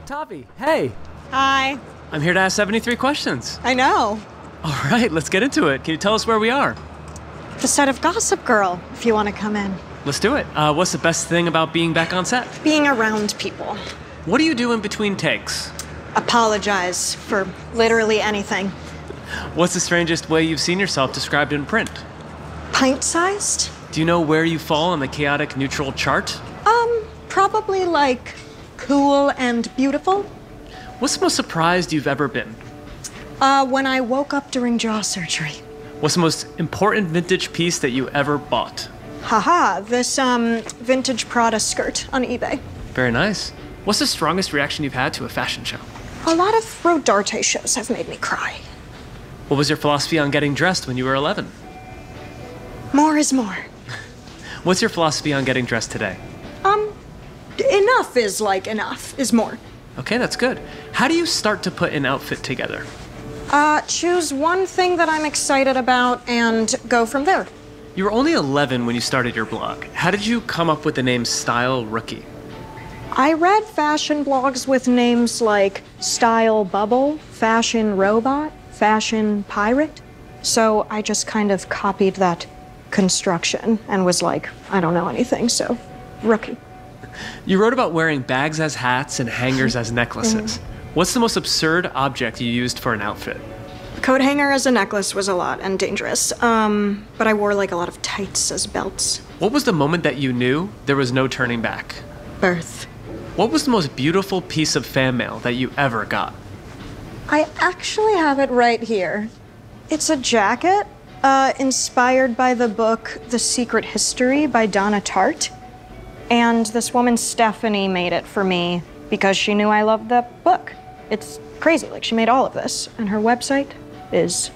Tavi, hey. Hi. I'm here to ask 73 questions. I know. All right, let's get into it. Can you tell us where we are? The set of Gossip Girl, if you want to come in. Let's do it. What's the best thing about being back on set? Being around people. What do you do in between takes? Apologize for literally anything. What's the strangest way you've seen yourself described in print? Pint-sized? Do you know where you fall on the chaotic neutral chart? Probably like cool and beautiful. What's the most surprised you've ever been? When I woke up during jaw surgery. What's the most important vintage piece that you ever bought? Haha, this, vintage Prada skirt on eBay. Very nice. What's the strongest reaction you've had to a fashion show? A lot of Rodarte shows have made me cry. What was your philosophy on getting dressed when you were 11? More is more. What's your philosophy on getting dressed today? Enough is like enough is more. Okay, that's good. How do you start to put an outfit together? Choose one thing that I'm excited about and go from there. You were only 11 when you started your blog. How did you come up with the name Style Rookie? I read fashion blogs with names like Style Bubble, Fashion Robot, Fashion Pirate. So I just kind of copied that construction and was like, I don't know anything, so Rookie. You wrote about wearing bags as hats and hangers as necklaces. What's the most absurd object you used for an outfit? Coat hanger as a necklace was a lot and dangerous. But I wore like a lot of tights as belts. What was the moment that you knew there was no turning back? Birth. What was the most beautiful piece of fan mail that you ever got? I actually have it right here. It's a jacket, inspired by the book The Secret History by Donna Tartt. And this woman, Stephanie, made it for me because she knew I loved the book. It's crazy, like she made all of this. And her website is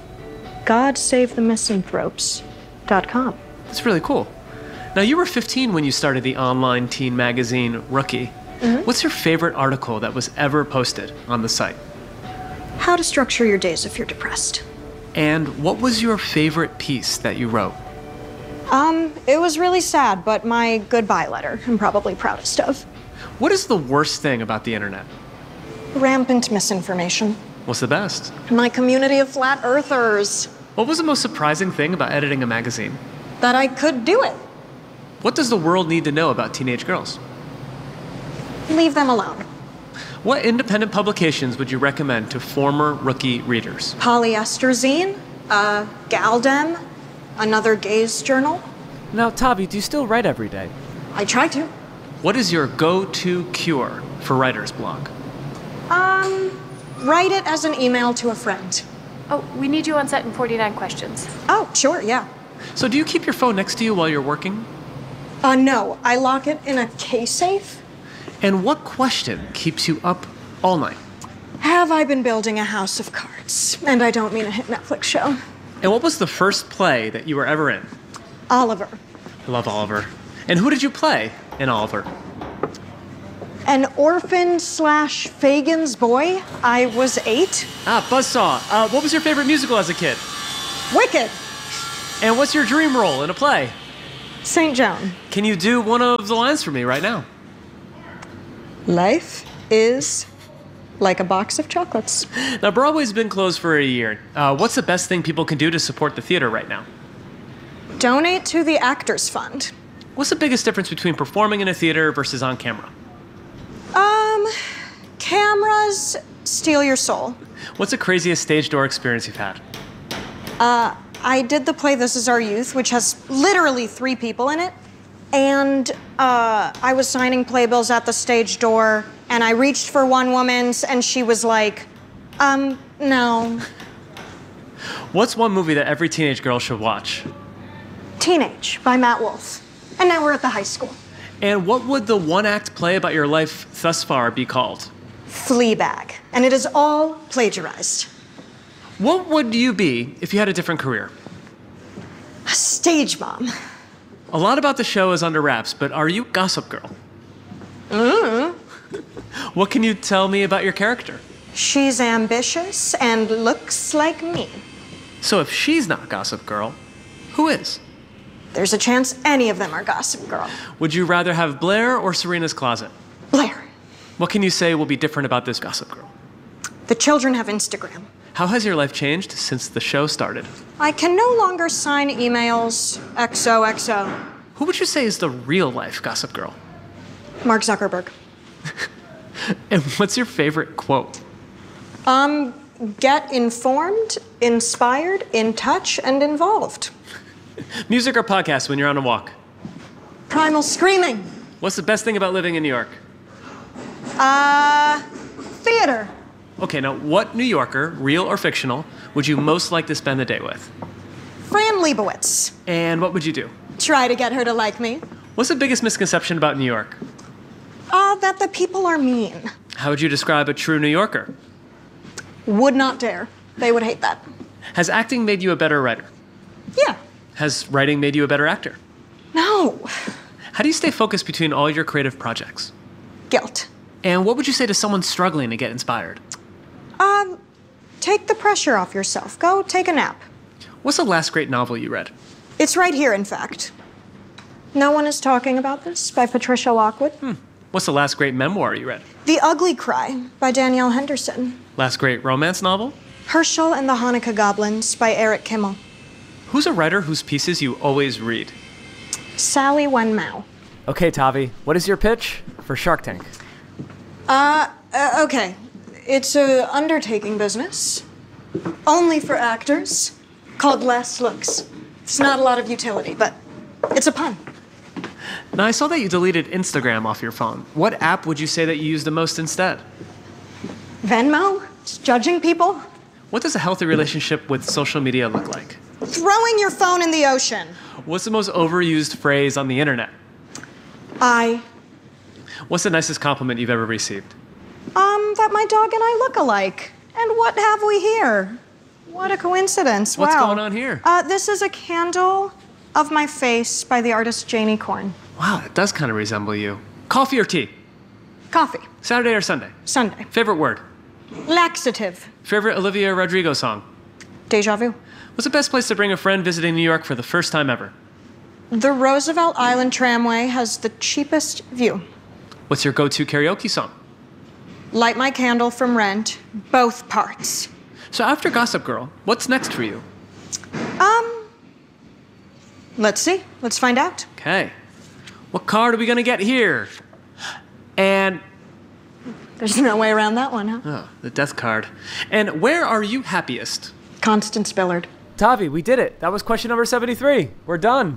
GodSaveTheMisanthropes.com. That's really cool. Now, you were 15 when you started the online teen magazine Rookie. What's your favorite article that was ever posted on the site? How to structure your days if you're depressed. And what was your favorite piece that you wrote? It was really sad, but my goodbye letter I'm probably proudest of. What is the worst thing about the internet? Rampant misinformation. What's the best? My community of flat earthers. What was the most surprising thing about editing a magazine? That I could do it. What does the world need to know about teenage girls? Leave them alone. What independent publications would you recommend to former Rookie readers? Polyester Zine, Galdem, another gays journal. Now, Tavi, do you still write every day? I try to. What is your go-to cure for writer's block? Write it as an email to a friend. Oh, we need you on set in 49 questions. Oh, sure, yeah. So do you keep your phone next to you while you're working? No, I lock it in a K-safe. And what question keeps you up all night? Have I been building a house of cards? And I don't mean a hit Netflix show. And what was the first play that you were ever in? Oliver. I love Oliver. And who did you play in Oliver? An orphan/Fagin's boy. I was 8. Buzzsaw. What was your favorite musical as a kid? Wicked. And what's your dream role in a play? St. Joan. Can you do one of the lines for me right now? Life is like a box of chocolates. Now, Broadway's been closed for a year. What's the best thing people can do to support the theater right now? Donate to the Actors Fund. What's the biggest difference between performing in a theater versus on camera? Cameras steal your soul. What's the craziest stage door experience you've had? I did the play This Is Our Youth, which has literally 3 people in it. And I was signing playbills at the stage door, and I reached for one woman's, and she was like, no. What's one movie that every teenage girl should watch? Teenage by Matt Wolf. And now we're at the high school. And what would the one-act play about your life thus far be called? Fleabag. And it is all plagiarized. What would you be if you had a different career? A stage mom. A lot about the show is under wraps, but are you Gossip Girl? What can you tell me about your character? She's ambitious and looks like me. So if she's not Gossip Girl, who is? There's a chance any of them are Gossip Girl. Would you rather have Blair or Serena's closet? Blair. What can you say will be different about this Gossip Girl? The children have Instagram. How has your life changed since the show started? I can no longer sign emails XOXO. Who would you say is the real life Gossip Girl? Mark Zuckerberg. And what's your favorite quote? Get informed, inspired, in touch, and involved. Music or podcast when you're on a walk? Primal screaming. What's the best thing about living in New York? Theater. Okay, now what New Yorker, real or fictional, would you most like to spend the day with? Fran Lebowitz. And what would you do? Try to get her to like me. What's the biggest misconception about New York? That the people are mean. How would you describe a true New Yorker? Would not dare. They would hate that. Has acting made you a better writer? Yeah. Has writing made you a better actor? No. How do you stay focused between all your creative projects? Guilt. And what would you say to someone struggling to get inspired? Take the pressure off yourself. Go take a nap. What's the last great novel you read? It's right here, in fact. No One Is Talking About This by Patricia Lockwood. What's the last great memoir you read? The Ugly Cry by Danielle Henderson. Last great romance novel? Herschel and the Hanukkah Goblins by Eric Kimmel. Who's a writer whose pieces you always read? Sally Wenmao. Okay, Tavi, what is your pitch for Shark Tank? Okay. It's a undertaking business. Only for actors. Called Last Looks. It's not a lot of utility, but it's a pun. Now, I saw that you deleted Instagram off your phone. What app would you say that you use the most instead? Venmo? Just judging people? What does a healthy relationship with social media look like? Throwing your phone in the ocean. What's the most overused phrase on the internet? What's the nicest compliment you've ever received? That my dog and I look alike. And what have we here? What a coincidence. What's wow. going on here? This is a candle of my face by the artist Janie Korn. Wow, it does kind of resemble you. Coffee or tea? Coffee. Saturday or Sunday? Sunday. Favorite word? Laxative. Favorite Olivia Rodrigo song? Deja vu. What's the best place to bring a friend visiting New York for the first time ever? The Roosevelt Island Tramway has the cheapest view. What's your go-to karaoke song? Light My Candle from Rent, both parts. So after Gossip Girl, what's next for you? Let's see. Let's find out. Okay. What card are we gonna get here? And, There's no way around that one, huh? oh, the death card. And where are you happiest? Constance Billard. Tavi, we did it. That was question number 73. We're done.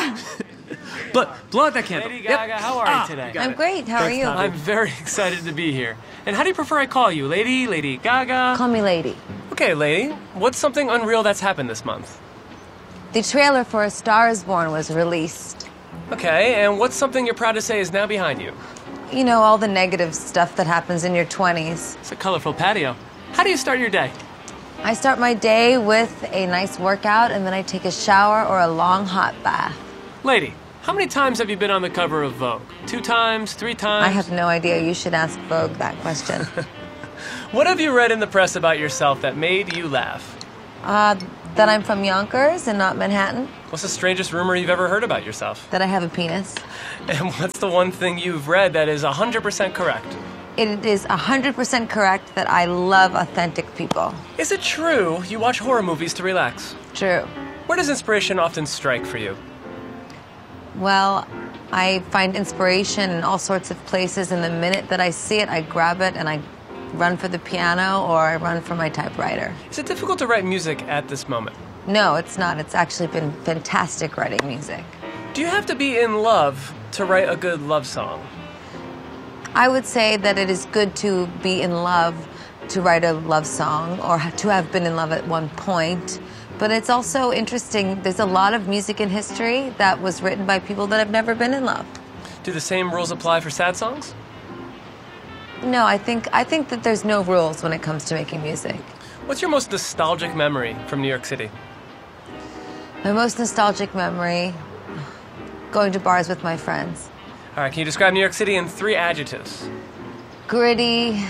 Blow out that candle. Lady Gaga, how are you today? I'm great. How are you? I'm very excited to be here. And how do you prefer I call you? Lady Gaga? Call me Lady. Okay, lady. What's something unreal that's happened this month? The trailer for A Star is Born was released. Okay, and what's something you're proud to say is now behind you? You know, all the negative stuff that happens in your 20s. It's a colorful patio. How do you start your day? I start my day with a nice workout, and then I take a shower or a long hot bath. Lady, how many times have you been on the cover of Vogue? 2 times? 3 times? I have no idea. You should ask Vogue that question. What have you read in the press about yourself that made you laugh? That I'm from Yonkers and not Manhattan. What's the strangest rumor you've ever heard about yourself? That I have a penis. And what's the one thing you've read that is 100% correct? It is 100% correct that I love authentic people. Is it true you watch horror movies to relax? True. Where does inspiration often strike for you? Well, I find inspiration in all sorts of places, and the minute that I see it, I grab it and I run for the piano or I run for my typewriter. Is it difficult to write music at this moment? No, it's not. It's actually been fantastic writing music. Do you have to be in love to write a good love song? I would say that it is good to be in love to write a love song or to have been in love at one point. But it's also interesting, there's a lot of music in history that was written by people that have never been in love. Do the same rules apply for sad songs? No, I think that there's no rules when it comes to making music. What's your most nostalgic memory from New York City? My most nostalgic memory, going to bars with my friends. All right, can you describe New York City in 3 adjectives? Gritty,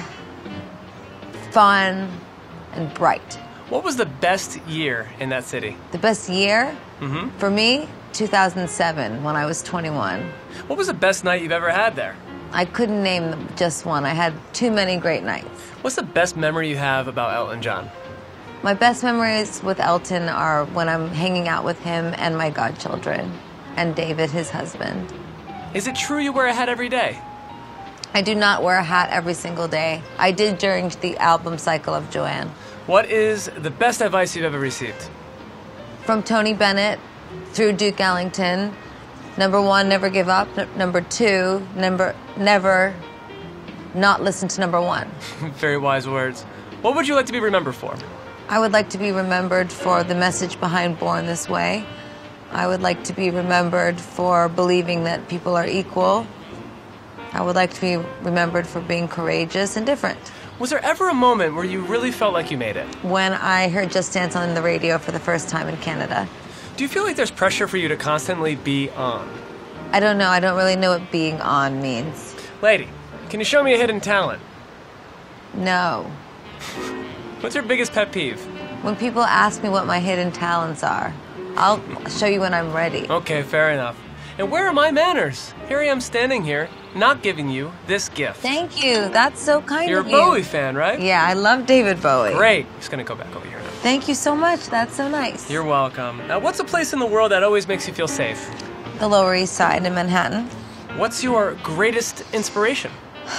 fun, and bright. What was the best year in that city? The best year? For me, 2007, when I was 21. What was the best night you've ever had there? I couldn't name just one. I had too many great nights. What's the best memory you have about Elton John? My best memories with Elton are when I'm hanging out with him and my godchildren, and David, his husband. Is it true you wear a hat every day? I do not wear a hat every single day. I did during the album cycle of Joanne. What is the best advice you've ever received? From Tony Bennett through Duke Ellington. Number 1, never give up. Number 2, never not listen to number 1. Very wise words. What would you like to be remembered for? I would like to be remembered for the message behind Born This Way. I would like to be remembered for believing that people are equal. I would like to be remembered for being courageous and different. Was there ever a moment where you really felt like you made it? When I heard Just Dance on the radio for the first time in Canada. Do you feel like there's pressure for you to constantly be on? I don't know. I don't really know what being on means. Lady, can you show me a hidden talent? No. What's your biggest pet peeve? When people ask me what my hidden talents are, I'll show you when I'm ready. Okay, fair enough. And where are my manners? Here I am standing here, not giving you this gift. Thank you. That's so kind You're of a you. Bowie fan, right? Yeah, I love David Bowie. Great. Just gonna go back over here now. Thank you so much. That's so nice. You're welcome. Now, what's a place in the world that always makes you feel safe? The Lower East Side in Manhattan. What's your greatest inspiration?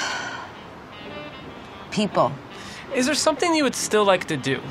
People. Is there something you would still like to do?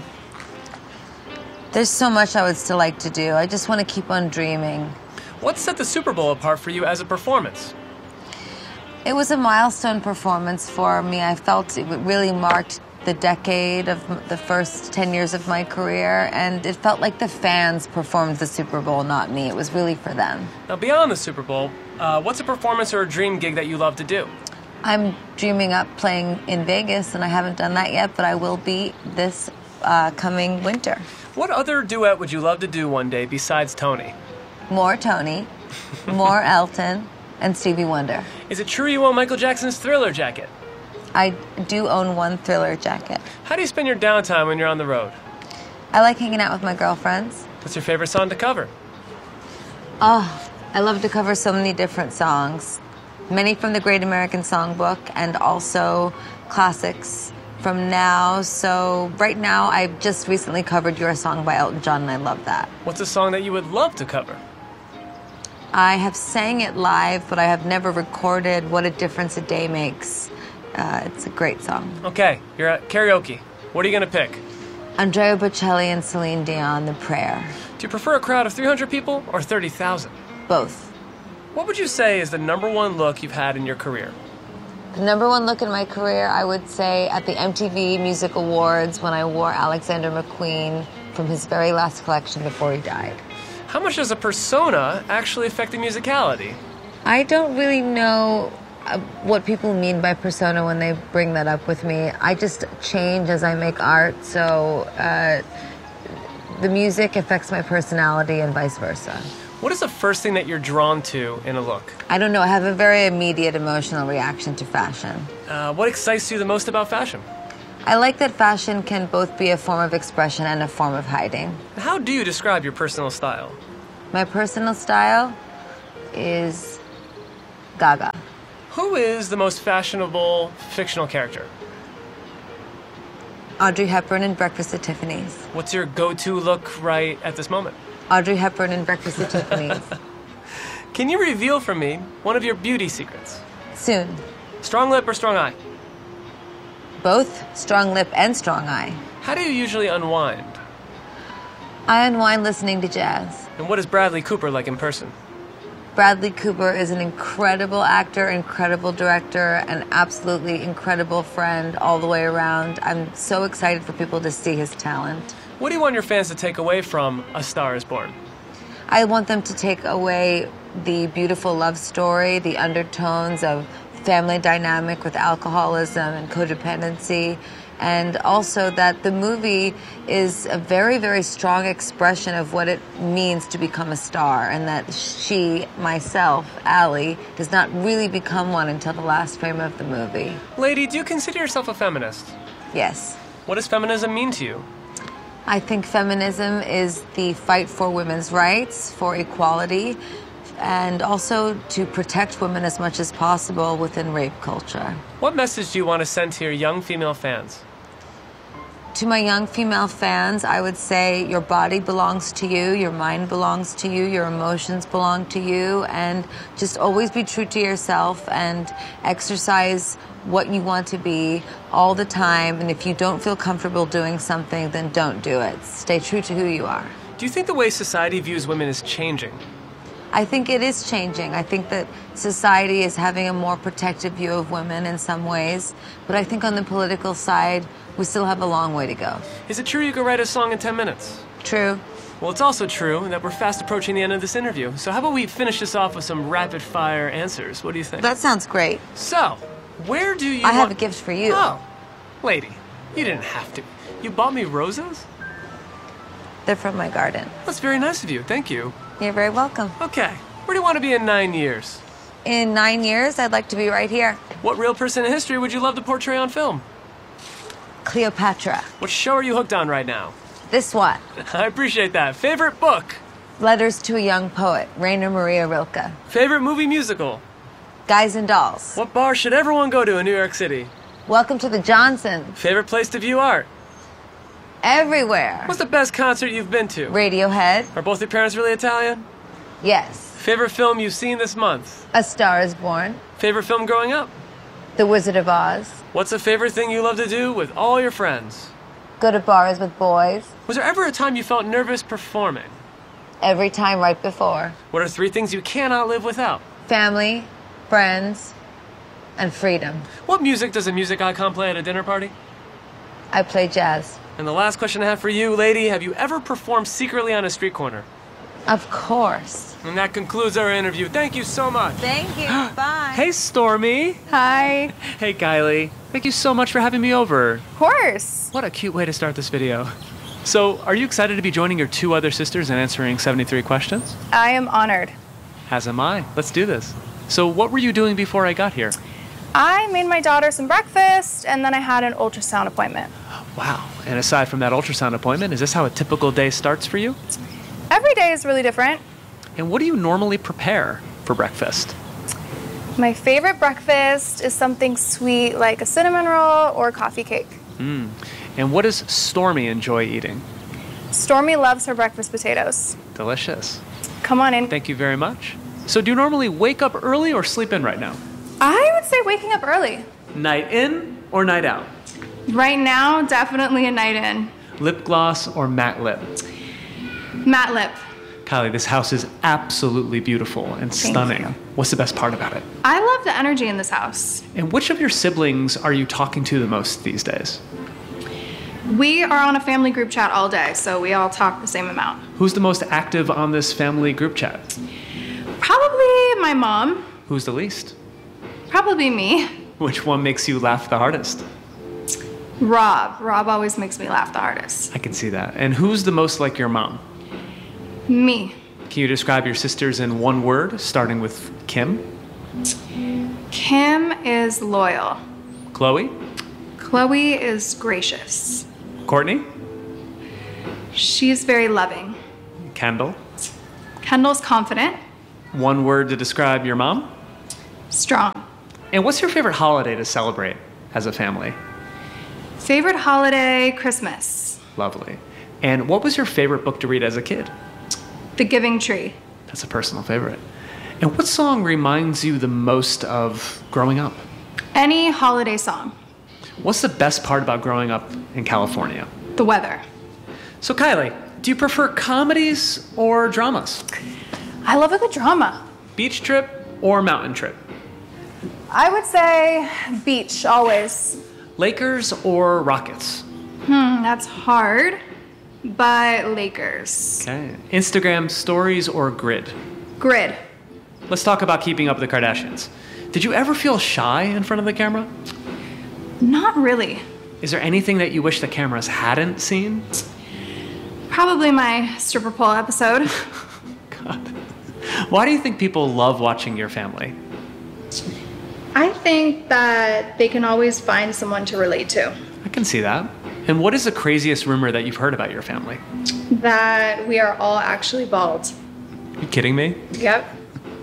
There's so much I would still like to do. I just want to keep on dreaming. What set the Super Bowl apart for you as a performance? It was a milestone performance for me. I felt it really marked the decade of the first 10 years of my career, and it felt like the fans performed the Super Bowl, not me. It was really for them. Now, beyond the Super Bowl, what's a performance or a dream gig that you love to do? I'm dreaming up playing in Vegas, and I haven't done that yet, but I will be this coming winter. What other duet would you love to do one day besides Tony? More Tony, more Elton, and Stevie Wonder. Is it true you own Michael Jackson's Thriller jacket? I do own one Thriller jacket. How do you spend your downtime when you're on the road? I like hanging out with my girlfriends. What's your favorite song to cover? Oh, I love to cover so many different songs. Many from the Great American Songbook and also classics from now. So right now, I've just recently covered Your Song by Elton John, and I love that. What's a song that you would love to cover? I have sang it live, but I have never recorded What a Difference a Day Makes. It's a great song. Okay, you're at karaoke. What are you going to pick? Andrea Bocelli and Celine Dion, The Prayer. Do you prefer a crowd of 300 people or 30,000? Both. What would you say is the #1 look you've had in your career? The #1 look in my career, I would say, at the MTV Music Awards when I wore Alexander McQueen from his very last collection before he died. How much does a persona actually affect the musicality? I don't really know what people mean by persona when they bring that up with me. I just change as I make art, so the music affects my personality and vice versa. What is the first thing that you're drawn to in a look? I don't know. I have a very immediate emotional reaction to fashion. What excites you the most about fashion? I like that fashion can both be a form of expression and a form of hiding. How do you describe your personal style? My personal style is Gaga. Who is the most fashionable fictional character? Audrey Hepburn in Breakfast at Tiffany's. What's your go-to look right at this moment? Audrey Hepburn in Breakfast at Tiffany's. Can you reveal for me one of your beauty secrets? Soon. Strong lip or strong eye? Both strong lip and strong eye. How do you usually unwind? I unwind listening to jazz. And what is Bradley Cooper like in person? Bradley Cooper is an incredible actor, incredible director, an absolutely incredible friend all the way around. I'm so excited for people to see his talent. What do you want your fans to take away from A Star is Born? I want them to take away the beautiful love story, the undertones of family dynamic with alcoholism and codependency, and also that the movie is a very, very strong expression of what it means to become a star, and that she, myself, Allie, does not really become one until the last frame of the movie. Lady, do you consider yourself a feminist? Yes. What does feminism mean to you? I think feminism is the fight for women's rights, for equality, and also to protect women as much as possible within rape culture. What message do you want to send to your young female fans? To my young female fans, I would say your body belongs to you, your mind belongs to you, your emotions belong to you, and just always be true to yourself and exercise what you want to be all the time. And if you don't feel comfortable doing something, then don't do it. Stay true to who you are. Do you think the way society views women is changing? I think it is changing. I think that society is having a more protective view of women in some ways, but I think on the political side, we still have a long way to go. Is it true you could write a song in 10 minutes? True. Well, it's also true that we're fast approaching the end of this interview. So how about we finish this off with some rapid-fire answers? What do you think? That sounds great. So, where do you I have a gift for you. Oh, lady, you didn't have to. You bought me roses? They're from my garden. That's very nice of you. Thank you. You're very welcome. Okay, where do you want to be in 9 years? In 9 years, I'd like to be right here. What real person in history would you love to portray on film? Cleopatra. What show are you hooked on right now? This one. I appreciate that. Favorite book? Letters to a Young Poet, Rainer Maria Rilke. Favorite movie musical? Guys and Dolls. What bar should everyone go to in New York City? Welcome to the Johnson. Favorite place to view art? Everywhere. What's the best concert you've been to? Radiohead. Are both your parents really Italian? Yes. Favorite film you've seen this month? A Star is Born. Favorite film growing up? The Wizard of Oz. What's a favorite thing you love to do with all your friends? Go to bars with boys. Was there ever a time you felt nervous performing? Every time right before. What are 3 things you cannot live without? Family, friends, and freedom. What music does a music icon play at a dinner party? I play jazz. And the last question I have for you, lady, have you ever performed secretly on a street corner? Of course. And that concludes our interview. Thank you so much. Thank you. Bye. Hey, Stormy. Hi. Hey, Kylie. Thank you so much for having me over. Of course. What a cute way to start this video. So, are you excited to be joining your 2 other sisters and answering 73 questions? I am honored. As am I. Let's do this. So, what were you doing before I got here? I made my daughter some breakfast and then I had an ultrasound appointment. Wow. And aside from that ultrasound appointment, is this how a typical day starts for you? Every day is really different. And what do you normally prepare for breakfast? My favorite breakfast is something sweet like a cinnamon roll or coffee cake. And what does Stormy enjoy eating? Stormy loves her breakfast potatoes. Delicious. Come on in. Thank you very much. So, do you normally wake up early or sleep in right now? I would say waking up early. Night in or night out? Right now, definitely a night in. Lip gloss or matte lip? Matte lip. Kylie, this house is absolutely beautiful and stunning. you. What's the best part about it? I love the energy in this house. And which of your siblings are you talking to the most these days? We are on a family group chat all day, so we all talk the same amount. Who's the most active on this family group chat? Probably my mom. Who's the least? Probably me. Which one makes you laugh the hardest? Rob. Rob always makes me laugh the hardest. I can see that. And who's the most like your mom? Me. Can you describe your sisters in one word, starting with Kim? Kim is loyal. Chloe? Chloe is gracious. Courtney? She's very loving. Kendall? Kendall's confident. One word to describe your mom? Strong. And what's your favorite holiday to celebrate as a family? Favorite holiday, Christmas. Lovely. And what was your favorite book to read as a kid? The Giving Tree. That's a personal favorite. And what song reminds you the most of growing up? Any holiday song. What's the best part about growing up in California? The weather. So Kylie, do you prefer comedies or dramas? I love a good drama. Beach trip or mountain trip? I would say beach, always. Lakers or Rockets? That's hard, but Lakers. Okay. Instagram stories or grid? Grid. Let's talk about keeping up with the Kardashians. Did you ever feel shy in front of the camera? Not really. Is there anything that you wish the cameras hadn't seen? Probably my stripper pole episode. God. Why do you think people love watching your family? I think that they can always find someone to relate to. I can see that. And what is the craziest rumor that you've heard about your family? That we are all actually bald. You kidding me? Yep.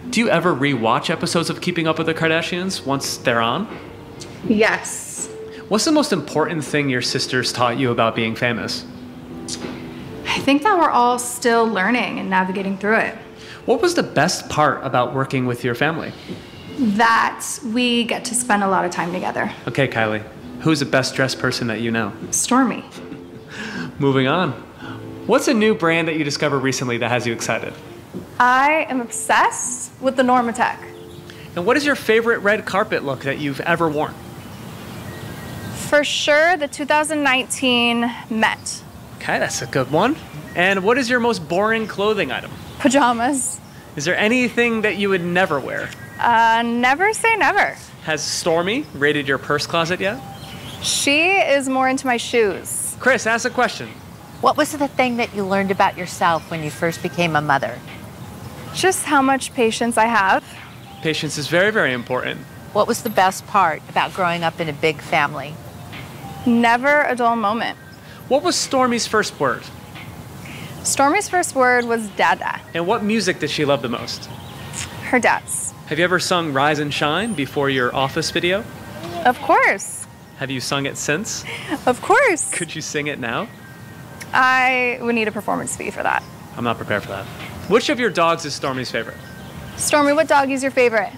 Do you ever re-watch episodes of Keeping Up with the Kardashians once they're on? Yes. What's the most important thing your sisters taught you about being famous? I think that we're all still learning and navigating through it. What was the best part about working with your family? That we get to spend a lot of time together. Okay, Kylie, who's the best dressed person that you know? Stormy. Moving on. What's a new brand that you discovered recently that has you excited? I am obsessed with the Normatec. And what is your favorite red carpet look that you've ever worn? For sure, the 2019 Met. Okay, that's a good one. And what is your most boring clothing item? Pajamas. Is there anything that you would never wear? Never say never. Has Stormy raided your purse closet yet? She is more into my shoes. Chris, ask a question. What was the thing that you learned about yourself when you first became a mother? Just how much patience I have. Patience is very, very important. What was the best part about growing up in a big family? Never a dull moment. What was Stormy's first word? Stormy's first word was dada. And what music did she love the most? Her dad's. Have you ever sung Rise and Shine before your Office video? Of course. Have you sung it since? Of course. Could you sing it now? I would need a performance fee for that. I'm not prepared for that. Which of your dogs is Stormy's favorite? Stormy, what dog is your favorite?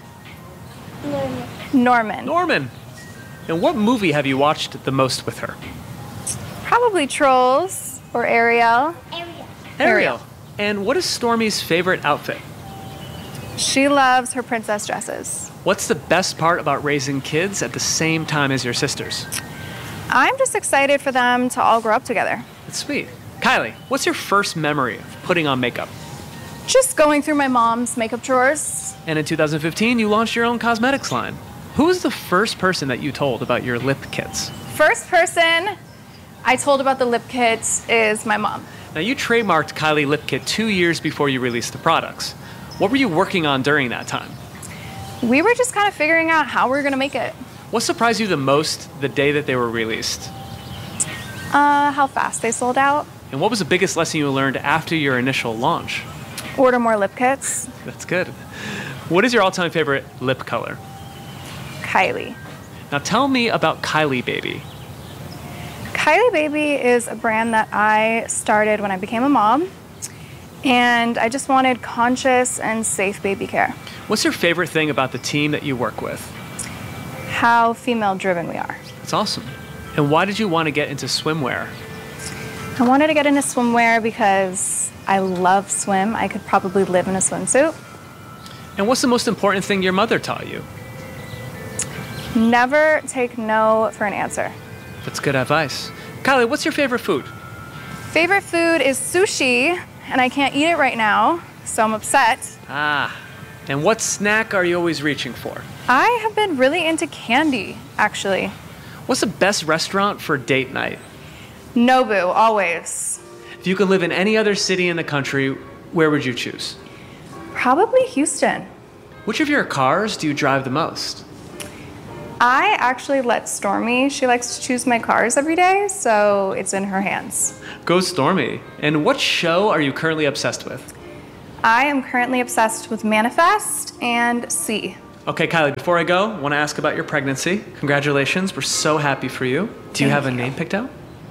Norman. Norman. And what movie have you watched the most with her? Probably Trolls or Ariel. Ariel. And what is Stormy's favorite outfit? She loves her princess dresses. What's the best part about raising kids at the same time as your sisters? I'm just excited for them to all grow up together. That's sweet. Kylie, what's your first memory of putting on makeup? Just going through my mom's makeup drawers. And in 2015, you launched your own cosmetics line. Who was the first person that you told about your lip kits? First person I told about the lip kits is my mom. Now, you trademarked Kylie Lip Kit 2 years before you released the products. What were you working on during that time? We were just kind of figuring out how we were going to make it. What surprised you the most the day that they were released? How fast they sold out. And what was the biggest lesson you learned after your initial launch? Order more lip kits. That's good. What is your all-time favorite lip color? Kylie. Now tell me about Kylie Baby. Kylie Baby is a brand that I started when I became a mom, and I just wanted conscious and safe baby care. What's your favorite thing about the team that you work with? How female-driven we are. That's awesome. And why did you want to get into swimwear? I wanted to get into swimwear because I love swim. I could probably live in a swimsuit. And what's the most important thing your mother taught you? Never take no for an answer. That's good advice. Kylie, what's your favorite food? Favorite food is sushi, and I can't eat it right now, so I'm upset. Ah, and what snack are you always reaching for? I have been really into candy, actually. What's the best restaurant for date night? Nobu, always. If you could live in any other city in the country, where would you choose? Probably Houston. Which of your cars do you drive the most? I actually let Stormy, she likes to choose my cars every day, so it's in her hands. Go Stormy. And what show are you currently obsessed with? I am currently obsessed with Manifest and C. Okay, Kylie, before I go, I want to ask about your pregnancy. Congratulations, we're so happy for you. Do you have a name picked out?